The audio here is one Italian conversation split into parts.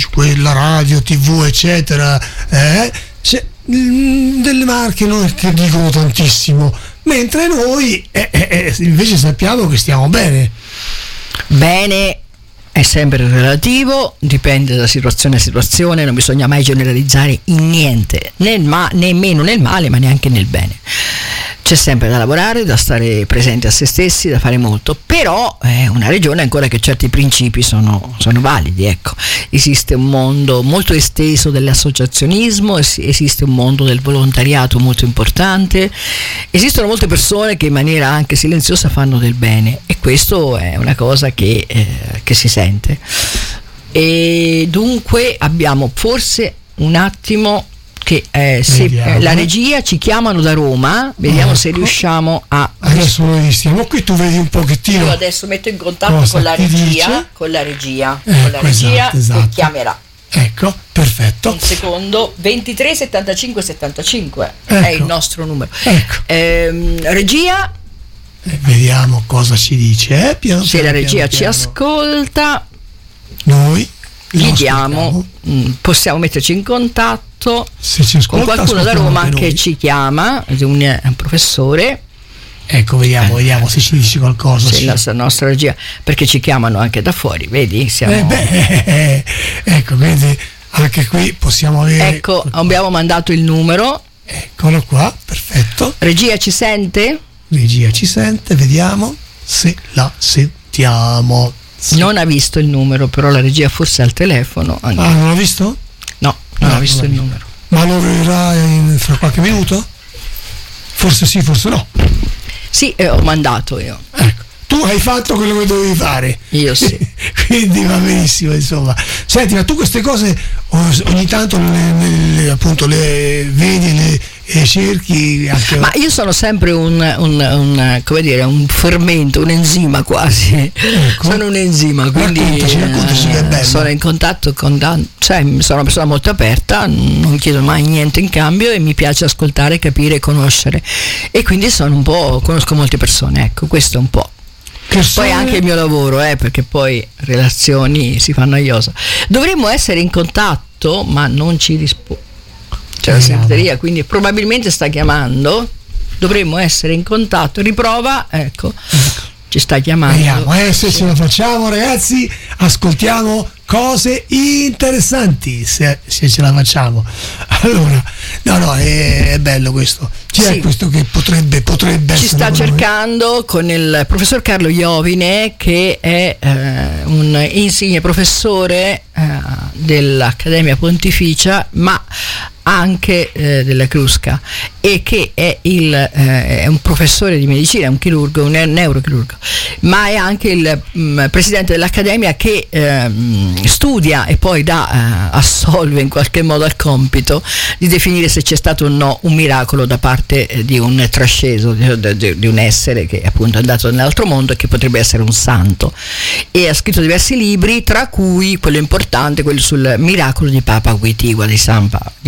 quella radio, TV, eccetera, delle marche non che dicono tantissimo, mentre noi invece sappiamo che stiamo bene. Bene è sempre relativo, dipende da situazione a situazione, non bisogna mai generalizzare in niente, nemmeno nel male ma neanche nel bene. C'è sempre da lavorare, da stare presenti a se stessi, da fare molto, però è una regione ancora che certi principi sono validi, ecco. Esiste un mondo molto esteso dell'associazionismo, esiste un mondo del volontariato molto importante, esistono molte persone che in maniera anche silenziosa fanno del bene, e questo è una cosa che si sente. E dunque abbiamo forse un attimo che la regia, ci chiamano da Roma, vediamo se riusciamo a. Adesso noi stiamo qui, tu vedi un pochettino. Io adesso metto in contatto con la regia, esatto. che chiamerà. Ecco, perfetto. Un secondo. 23 75 75 è il nostro numero. Ecco. Regia. Vediamo cosa ci dice. Se la regia ci ascolta, noi gli diamo, possiamo metterci in contatto se ci ascolta, con qualcuno da Roma che ci chiama, un professore. Ecco, vediamo se ci dice qualcosa. Sì, la nostra regia, perché ci chiamano anche da fuori, vedi? Ecco, quindi anche qui possiamo avere. Ecco, abbiamo mandato il numero. Eccolo qua, perfetto. Regia ci sente? Regia ci sente, vediamo se la sentiamo. Sì. Non ha visto il numero, però la regia forse ha il telefono. Anche. Ah, non l'ha visto? No, non ha visto il numero. Ma lo vedrà fra qualche minuto? Forse sì, forse no. Sì, ho mandato io. Ecco, tu hai fatto quello che dovevi fare. Io sì. Quindi va benissimo, insomma. Senti, ma tu queste cose ogni tanto appunto le vedi, le cerchi anche. Ma io sono sempre un come dire, un fermento, un enzima quasi. Ecco. Sono un enzima, quindi raccontaci che è bello. Sono in contatto con sono una persona molto aperta, non chiedo mai niente in cambio e mi piace ascoltare, capire, conoscere. E quindi conosco molte persone, ecco, questo è un po'. Poi anche il mio lavoro, perché poi relazioni si fanno noiose. Dovremmo essere in contatto, ma non ci risponde. C'è la segreteria, quindi probabilmente sta chiamando. Dovremmo essere in contatto. Riprova, ecco. Ci sta chiamando. Vediamo, se ce la facciamo, ragazzi, ascoltiamo cose interessanti se ce la facciamo. Allora, no, è bello questo. Chi è questo che potrebbe essere? Ci sta cercando con il professor Carlo Iovine, che è un insigne professore dell'Accademia Pontificia, ma anche della Crusca, e che è un professore di medicina, un chirurgo, un neurochirurgo, ma è anche il presidente dell'Accademia, che studia e poi assolve in qualche modo al compito di definire se c'è stato o no un miracolo da parte di un trasceso, di un essere che appunto è andato nell'altro mondo e che potrebbe essere un santo, e ha scritto diversi libri, tra cui quello importante, quello sul miracolo di Papa Wojtyła, di San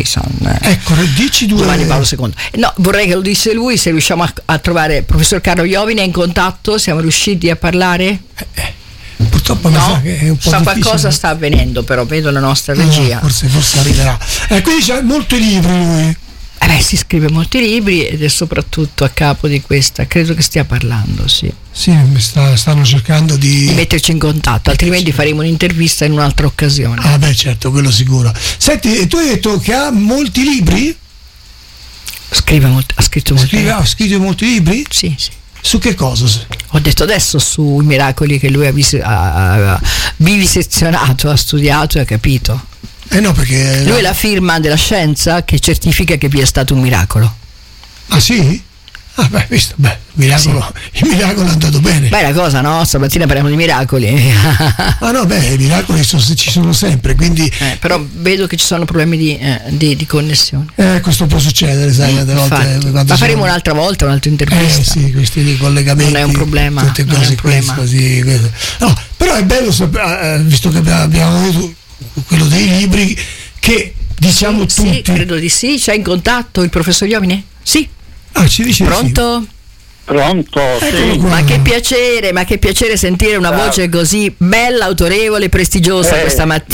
ecco, dici due. Giovanni Paolo II. No, vorrei che lo disse lui. Se riusciamo a trovare il professor Carlo Iovine in contatto, siamo riusciti a parlare? Purtroppo mi sa che è un po' difficile. Qualcosa sta avvenendo, però vedo la nostra regia. Forse arriverà. Quindi c'ha molti libri lui. Si scrive molti libri ed è soprattutto a capo di questa, credo che stia parlando, sì. Sì, stanno cercando di metterci in contatto, altrimenti faremo un'intervista in un'altra occasione. Ah beh, certo, quello sicuro. Senti, tu hai detto che ha molti libri? Ha scritto molti libri. Ha scritto molti libri? Sì. Su che cosa? Ho detto adesso sui miracoli che lui ha vivisezionato, ha studiato e ha capito. No, perché lui è la firma della scienza che certifica che vi è stato un miracolo. Ah sì? Ah beh, visto, il miracolo è andato bene. Beh, la cosa, no? Stamattina parliamo di miracoli. Ah no, i miracoli ci sono sempre, quindi. Però vedo che ci sono problemi di connessione. Questo può succedere, sai, a volte. Ma faremo un'altra volta, un'altra intervista. Sì, questi di collegamenti. Non è un problema. Tutte cose così. No, però è bello visto che abbiamo detto quello dei libri, che diciamo tutti. Sì, credo di sì. C'è in contatto il professor Iovine? Sì. Ci dice pronto? Sì. Pronto? Sì. Ma che piacere sentire una voce così bella, autorevole, prestigiosa questa mattina.